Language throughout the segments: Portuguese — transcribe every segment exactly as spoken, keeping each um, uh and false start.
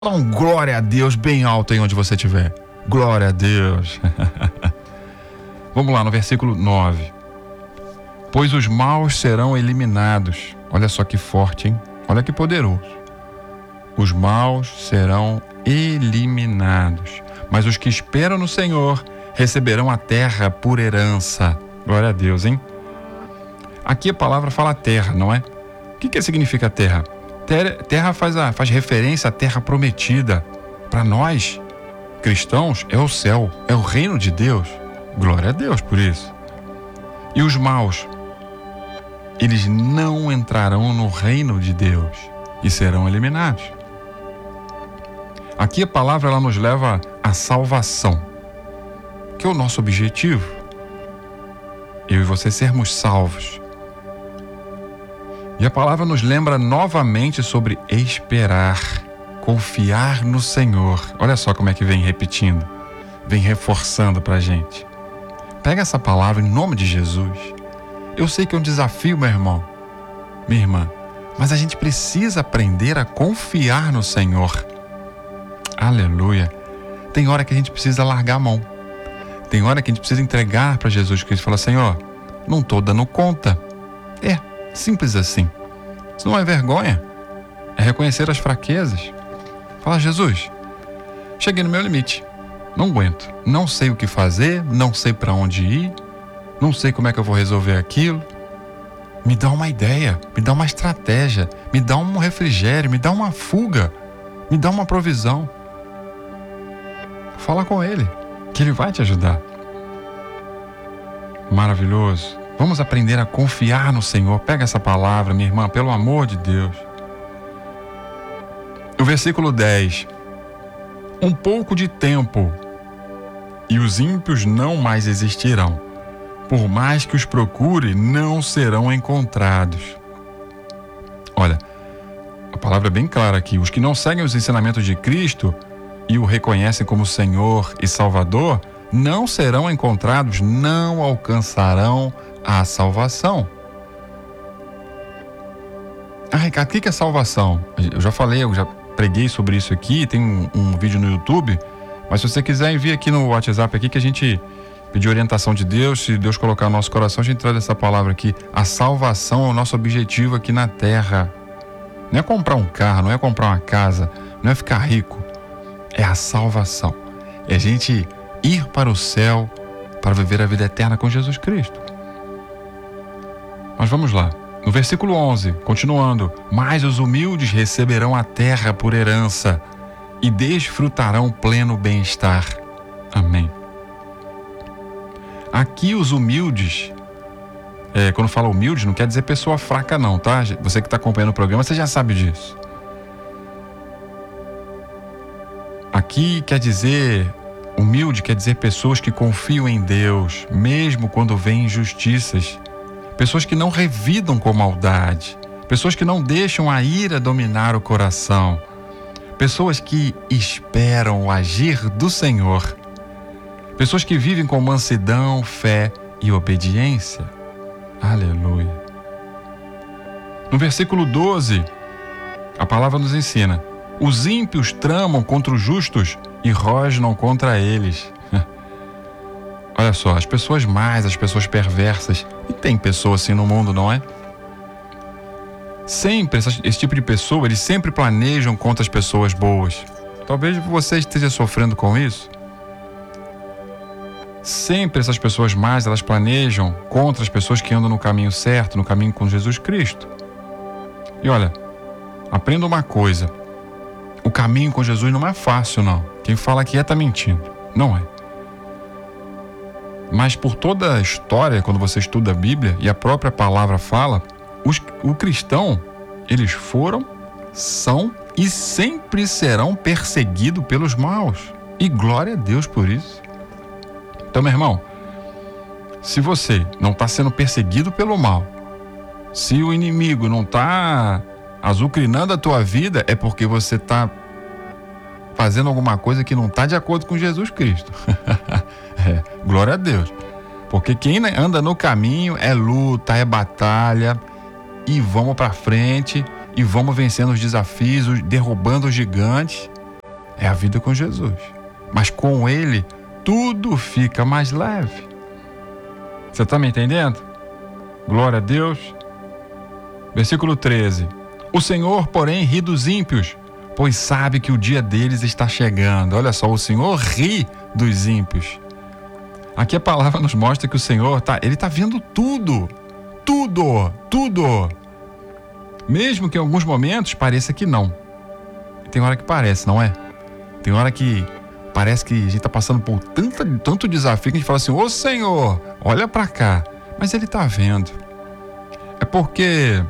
Dá um glória a Deus bem alto aí onde você estiver. Glória a Deus. Vamos lá no versículo nove. Pois os maus serão eliminados. Olha só que forte, hein? Olha que poderoso. Os maus serão eliminados, mas os que esperam no Senhor receberão a terra por herança. Glória a Deus, hein? Aqui a palavra fala terra, não é? O que, que significa terra? Terra faz, a, faz referência à terra prometida. Para nós, cristãos, é o céu, é o reino de Deus. Glória a Deus por isso. E os maus, eles não entrarão no reino de Deus e serão eliminados. Aqui a palavra ela nos leva à salvação, que é o nosso objetivo. Eu e você sermos salvos. E a palavra nos lembra novamente sobre esperar, confiar no Senhor. Olha só como é que vem repetindo, vem reforçando para a gente. Pega essa palavra em nome de Jesus. Eu sei que é um desafio, meu irmão, minha irmã, mas a gente precisa aprender a confiar no Senhor. Aleluia. Tem hora que a gente precisa largar a mão. Tem hora que a gente precisa entregar para Jesus Cristo e falar: Senhor, não estou dando conta. É, simples assim. Isso não é vergonha. É reconhecer as fraquezas. Fala: Jesus, cheguei no meu limite. Não aguento. Não sei o que fazer, não sei para onde ir, não sei como é que eu vou resolver aquilo. Me dá uma ideia, me dá uma estratégia, me dá um refrigério, me dá uma fuga, me dá uma provisão. Fala com Ele, que Ele vai te ajudar. Maravilhoso. Vamos aprender a confiar no Senhor. Pega essa palavra, minha irmã, pelo amor de Deus. O versículo dez. Um pouco de tempo e os ímpios não mais existirão. Por mais que os procure, não serão encontrados. Olha, a palavra é bem clara aqui. Os que não seguem os ensinamentos de Cristo e o reconhecem como Senhor e Salvador, não serão encontrados, não alcançarão a salvação. Ah, Ricardo, o que é salvação? Eu já falei, eu já preguei sobre isso aqui, tem um, um vídeo no YouTube, mas se você quiser, envia aqui no WhatsApp aqui que a gente pedir orientação de Deus. Se Deus colocar no nosso coração, a gente traz essa palavra aqui. A salvação é o nosso objetivo aqui na terra. Não é comprar um carro, não é comprar uma casa, não é ficar rico. É a salvação. É a gente ir para o céu para viver a vida eterna com Jesus Cristo. Mas vamos lá. No versículo onze, continuando. Mas os humildes receberão a terra por herança e desfrutarão pleno bem-estar. Amém. Aqui os humildes, é, quando fala humilde, não quer dizer pessoa fraca não, tá? Você que está acompanhando o programa, você já sabe disso. Aqui quer dizer, humilde quer dizer pessoas que confiam em Deus, mesmo quando vêm injustiças. Pessoas que não revidam com maldade. Pessoas que não deixam a ira dominar o coração. Pessoas que esperam o agir do Senhor. Pessoas que vivem com mansidão, fé e obediência. Aleluia. No versículo doze, a palavra nos ensina: os ímpios tramam contra os justos e rosnam contra eles. Olha só, as pessoas más, as pessoas perversas, e tem pessoas assim no mundo, não é? Sempre, esse tipo de pessoa, eles sempre planejam contra as pessoas boas. Talvez você esteja sofrendo com isso. Sempre essas pessoas más, elas planejam contra as pessoas que andam no caminho certo, no caminho com Jesus Cristo. E olha, aprenda uma coisa: o caminho com Jesus não é fácil, não. Quem fala que é, tá mentindo. Não é. Mas por toda a história, quando você estuda a Bíblia e a própria palavra fala, os, o cristão, eles foram, são e sempre serão perseguidos pelos maus. E glória a Deus por isso. Então, meu irmão, se você não está sendo perseguido pelo mal, se o inimigo não está azucrinando a tua vida, é porque você está fazendo alguma coisa que não está de acordo com Jesus Cristo. É, glória a Deus. Porque quem anda no caminho é luta, é batalha, e vamos para frente, e vamos vencendo os desafios, derrubando os gigantes, é a vida com Jesus. Mas com Ele, tudo fica mais leve. Você está me entendendo? Glória a Deus. Versículo treze. O Senhor, porém, ri dos ímpios, pois sabe que o dia deles está chegando. Olha só, o Senhor ri dos ímpios. Aqui a palavra nos mostra que o Senhor tá, ele está vendo tudo. Tudo, tudo. Mesmo que em alguns momentos pareça que não. Tem hora que parece, não é? Tem hora que parece que a gente está passando por tanto, tanto desafio que a gente fala assim, ô Senhor, olha para cá. Mas Ele está vendo. É porque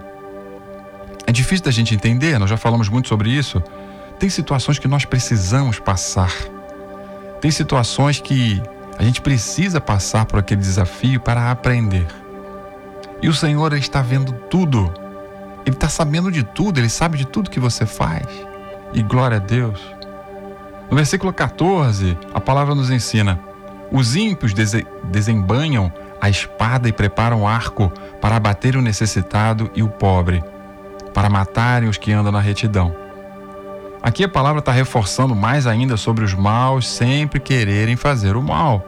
é difícil da gente entender, nós já falamos muito sobre isso. Tem situações que nós precisamos passar. Tem situações que a gente precisa passar por aquele desafio para aprender. E o Senhor, Ele está vendo tudo. Ele está sabendo de tudo, Ele sabe de tudo que você faz. E glória a Deus. No versículo catorze, a palavra nos ensina: os ímpios dese- desembanham a espada e preparam o arco para abater o necessitado e o pobre, para matarem os que andam na retidão. Aqui a palavra está reforçando mais ainda sobre os maus sempre quererem fazer o mal.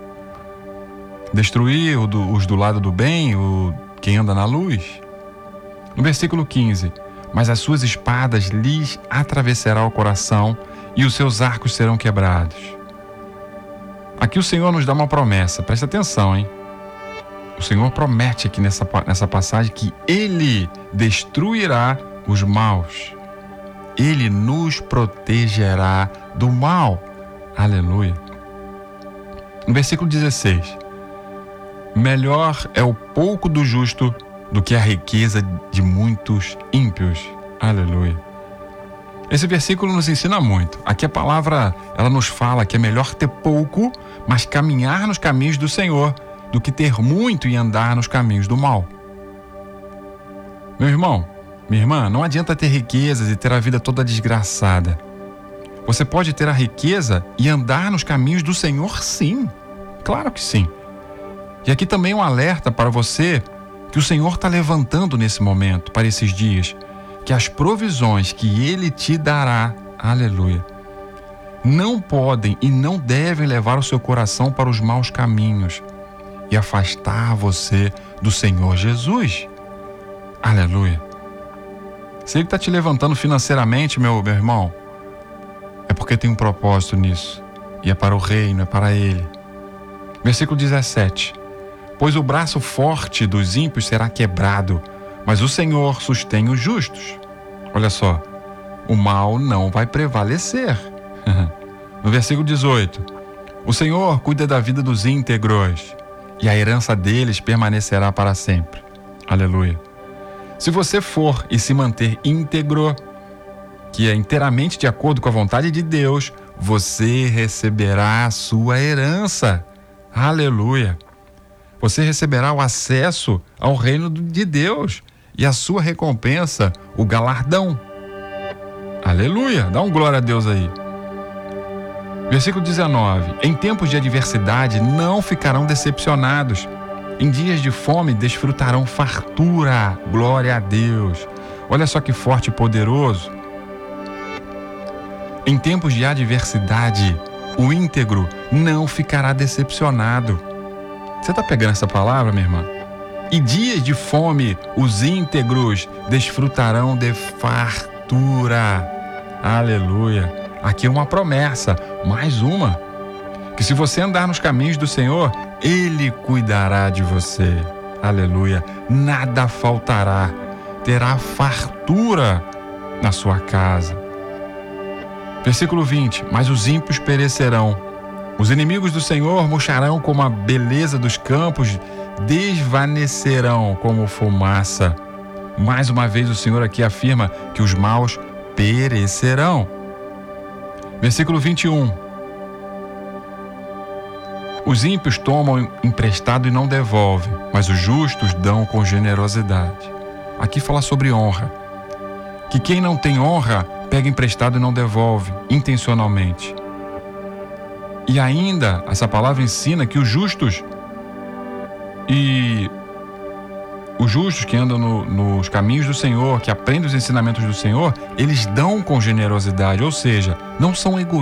Destruir o do, os do lado do bem, o quem anda na luz. No versículo quinze, mas as suas espadas lhes atravessará o coração e os seus arcos serão quebrados. Aqui o Senhor nos dá uma promessa, presta atenção, hein? O Senhor promete aqui nessa, nessa passagem que Ele destruirá os maus. Ele nos protegerá do mal. Aleluia. No versículo dezesseis, melhor é o pouco do justo do que a riqueza de muitos ímpios. Aleluia. Esse versículo nos ensina muito. Aqui a palavra, ela nos fala que é melhor ter pouco, mas caminhar nos caminhos do Senhor, do que ter muito e andar nos caminhos do mal. Meu irmão, minha irmã, não adianta ter riquezas e ter a vida toda desgraçada. Você pode ter a riqueza e andar nos caminhos do Senhor, sim. Claro que sim. E aqui também um alerta para você que o Senhor está levantando nesse momento, para esses dias, que as provisões que Ele te dará, aleluia, não podem e não devem levar o seu coração para os maus caminhos e afastar você do Senhor Jesus. Aleluia. Se Ele está te levantando financeiramente, meu, meu irmão, é porque tem um propósito nisso. E é para o reino, é para Ele. Versículo dezessete. Pois o braço forte dos ímpios será quebrado, mas o Senhor sustém os justos. Olha só, o mal não vai prevalecer. No versículo dezoito. O Senhor cuida da vida dos íntegros, e a herança deles permanecerá para sempre. Aleluia. Se você for e se manter íntegro, que é inteiramente de acordo com a vontade de Deus, você receberá a sua herança. Aleluia. Você receberá o acesso ao reino de Deus e a sua recompensa, o galardão. Aleluia. Dá um glória a Deus aí. Versículo dezenove. Em tempos de adversidade não ficarão decepcionados. Em dias de fome desfrutarão fartura. Glória a Deus. Olha só que forte e poderoso. Em tempos de adversidade, o íntegro não ficará decepcionado. Você está pegando essa palavra, minha irmã? E dias de fome, os íntegros desfrutarão de fartura. Aleluia. Aqui é uma promessa, mais uma. Que se você andar nos caminhos do Senhor, Ele cuidará de você. Aleluia. Nada faltará. Terá fartura na sua casa. Versículo vinte. Mas os ímpios perecerão. Os inimigos do Senhor murcharão como a beleza dos campos, desvanecerão como fumaça. Mais uma vez o Senhor aqui afirma que os maus perecerão. Versículo vinte e um. Os ímpios tomam emprestado e não devolvem, mas os justos dão com generosidade. Aqui fala sobre honra. Que quem não tem honra, pega emprestado e não devolve, intencionalmente. E ainda, essa palavra ensina que os justos e os justos que andam no, nos caminhos do Senhor, que aprendem os ensinamentos do Senhor, eles dão com generosidade, ou seja, não são egoístas.